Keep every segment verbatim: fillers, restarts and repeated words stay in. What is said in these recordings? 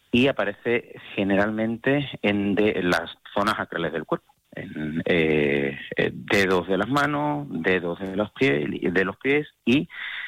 y aparece generalmente en, de, en las zonas acrales del cuerpo, en eh, eh, dedos de las manos, dedos de los pies, de los pies y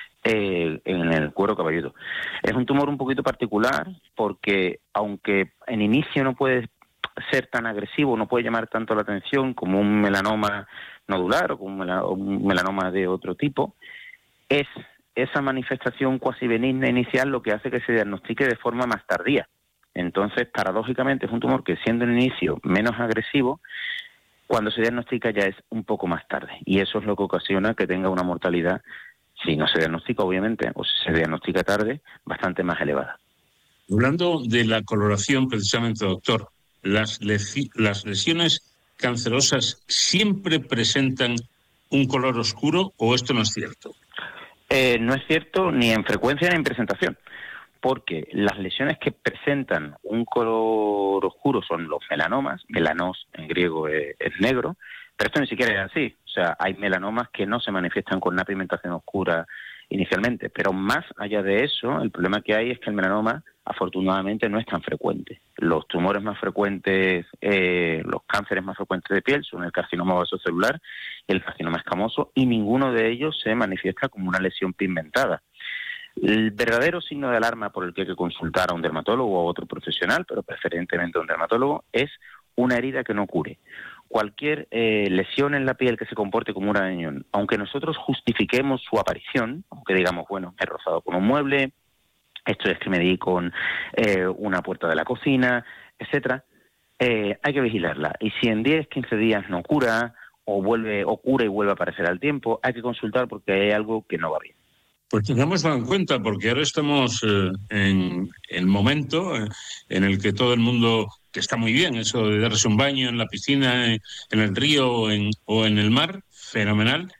eh, en el cuero cabelludo. Es un tumor un poquito particular porque, aunque en inicio no puede ser tan agresivo, no puede llamar tanto la atención como un melanoma nodular o como un mela- un melanoma de otro tipo, es esa manifestación cuasi benigna inicial lo que hace que se diagnostique de forma más tardía. Entonces, paradójicamente, es un tumor que, siendo en inicio menos agresivo, cuando se diagnostica ya es un poco más tarde. Y eso es lo que ocasiona que tenga una mortalidad, si no se diagnostica, obviamente, o si se diagnostica tarde, bastante más elevada. Hablando de la coloración, precisamente, doctor, ¿las, lesi- las lesiones cancerosas siempre presentan un color oscuro o esto no es cierto? Eh, no es cierto ni en frecuencia ni en presentación, porque las lesiones que presentan un color oscuro son los melanomas, melanos en griego es, es negro, pero esto ni siquiera es así. O sea, hay melanomas que no se manifiestan con una pigmentación oscura inicialmente, pero más allá de eso, el problema que hay es que el melanoma, afortunadamente, no es tan frecuente. Los tumores más frecuentes, eh, los cánceres más frecuentes de piel son el carcinoma vasocelular y el carcinoma escamoso, y ninguno de ellos se manifiesta como una lesión pigmentada. El verdadero signo de alarma por el que hay que consultar a un dermatólogo o a otro profesional, pero preferentemente a un dermatólogo, es una herida que no cure. Cualquier eh, lesión en la piel que se comporte como un arañón, aunque nosotros justifiquemos su aparición, aunque digamos, bueno, me he rozado con un mueble, esto es que me di con eh, una puerta de la cocina, etcétera, eh, hay que vigilarla. Y si en diez, quince días no cura, o vuelve o cura y vuelve a aparecer al tiempo, hay que consultar porque hay algo que no va bien. Pues tengámoslo en cuenta, porque ahora estamos eh, en el momento eh, en el que todo el mundo, que está muy bien, eso de darse un baño en la piscina, eh, en el río o en, o en el mar, fenomenal.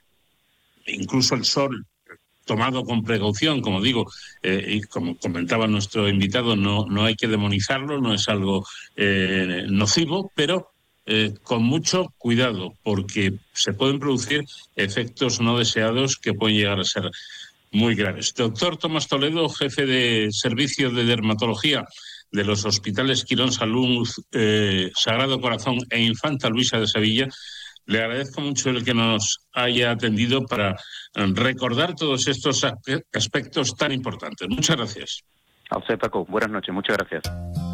Incluso el sol, tomado con precaución, como digo, eh, y como comentaba nuestro invitado, no, no hay que demonizarlo, no es algo eh, nocivo, pero eh, con mucho cuidado, porque se pueden producir efectos no deseados que pueden llegar a ser muy graves. Doctor Tomás Toledo, jefe de servicio de dermatología de los hospitales Quirón Salud, eh, Sagrado Corazón e Infanta Luisa de Sevilla, le agradezco mucho el que nos haya atendido para recordar todos estos aspectos tan importantes. Muchas gracias. A usted, Paco, buenas noches, muchas gracias.